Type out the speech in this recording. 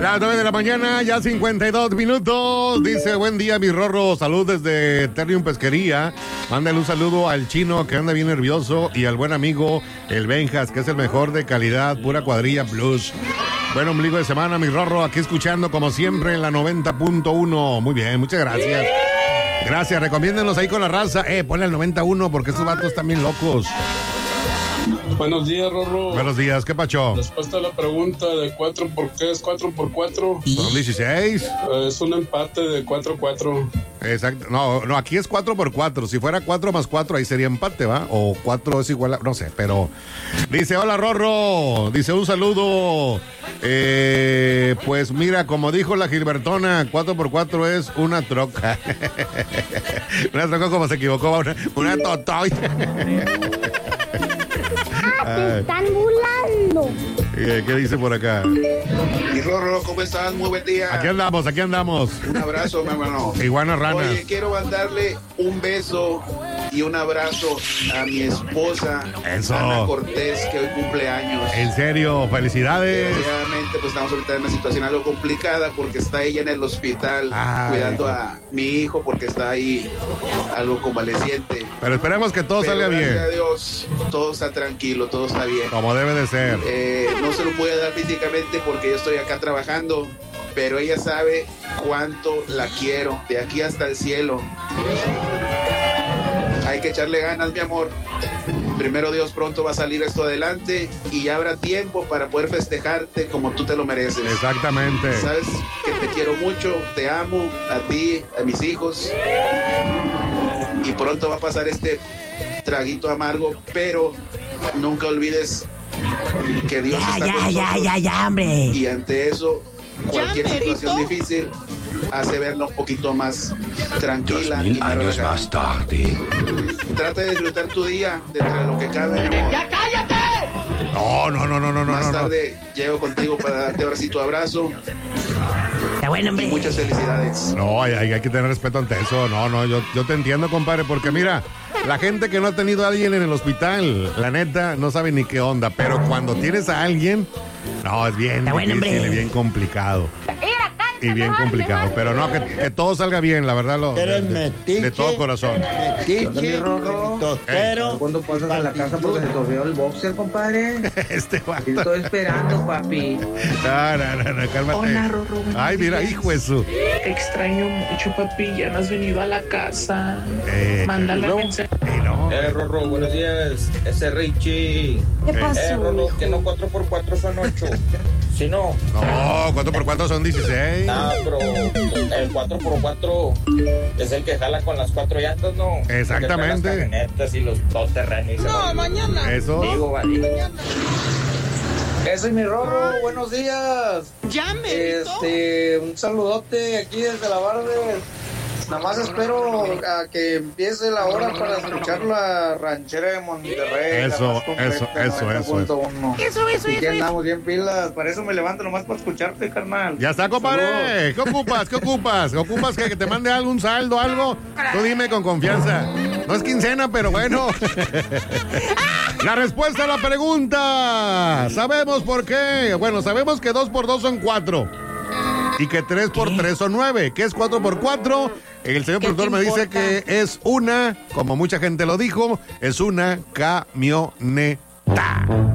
Las 9 de la mañana, ya 52 minutos. Dice, buen día, mi Rorro. Salud desde Terrium Pesquería. Mándale un saludo al Chino, que anda bien nervioso, y al buen amigo, el Benjas, que es el mejor de calidad, pura cuadrilla plus. Buen ombligo de semana, mi Rorro. Aquí escuchando, como siempre, en la 90.1. Muy bien, muchas gracias. Gracias, recomiéndenos ahí con la raza. Ponle al 91, porque estos vatos están bien locos. Buenos días, Rorro. Buenos días, ¿qué pacho? Respuesta a la pregunta de 4 por qué es 4 por 4. Son 16. Es un empate de 4-4. Exacto. No, aquí es 4 por 4. Si fuera 4 más 4, ahí sería empate, ¿va? O 4 es igual a... No sé, pero... Dice, hola, Rorro. Dice, un saludo. Pues mira, como dijo la Gilbertona, 4 por 4 es una troca. Una troca como se equivocó, una totoy. Te están burlando. ¿Qué dice por acá? Mi Rorro, ¿cómo estás? Muy buen día. Aquí andamos. Un abrazo, mi hermano. Iguana Ranas. Oye, quiero mandarle un beso y un abrazo a mi esposa, Eso. Ana Cortés, que hoy cumple años. En serio, felicidades. Obviamente, pues estamos ahorita en una situación algo complicada porque está ella en el hospital cuidando a mi hijo porque está ahí algo convaleciente. Pero esperemos que todo salga bien. Gracias a Dios, todo está tranquilo, todo está bien. Como debe de ser. No se lo voy a dar físicamente porque yo estoy acá trabajando, pero ella sabe cuánto la quiero, de aquí hasta el cielo. Hay que echarle ganas, mi amor. Primero Dios, pronto va a salir esto adelante y ya habrá tiempo para poder festejarte como tú te lo mereces. Exactamente. Sabes que te quiero mucho, te amo, a ti, a mis hijos. Y pronto va a pasar este traguito amargo, pero nunca olvides que Dios está con nosotros. Ya, hombre. Y ante eso, cualquier situación difícil hace verla un poquito más tranquila. 2000 años más tarde. Trata de disfrutar tu día dentro de lo que cabe, mi amor. ¡Ya cállate! No. Más tarde llego contigo para darte ahora sí tu abrazo. Está bueno, hombre. Y muchas felicidades. No, hay que tener respeto ante eso. No, yo te entiendo, compadre, porque mira, la gente que no ha tenido a alguien en el hospital, la neta, no sabe ni qué onda, pero cuando tienes a alguien, no, es bien difícil y bien complicado. Y bien complicado, pero no, que todo salga bien, la verdad, de todo corazón. Pero ¿cuándo pasas a la casa porque se te olvidó el boxer, compadre? Vato. Estoy esperando, papi. No, cálmate. Hola, Rorro. Ay, mira, hijo de su. Te extraño mucho, papi. Ya no has venido a la casa. Mándale mensaje. Rorro, buenos días. Ese Richie. ¿Qué pasó? Rorro, que no 4x4 son 8. Si no. No, 4x4 son 16. Ah, pero el 4x4 es el que jala con las 4 llantas, ¿no? Exactamente. Las camionetas y los todoterrenos. No, mañana. Eso. Digo, vale. Ese es mi Rorro, buenos días. Un saludote aquí desde la barra. Nada más espero a que empiece la hora para escuchar la ranchera de Monterrey. Eso. Y que andamos bien pilas, para eso me levanto nomás para escucharte, carnal. Ya está, compadre. ¿Qué ocupas? ¿Ocupas que te mande algún saldo, algo? Tú dime con confianza. No es quincena, pero bueno. La respuesta a la pregunta. ¿Sabemos por qué? Bueno, sabemos que 2 por 2 son 4. Y que 3 por 3 son 9. ¿Qué es 4 por 4? El señor productor me dice que es una, como mucha gente lo dijo, es una camioneta.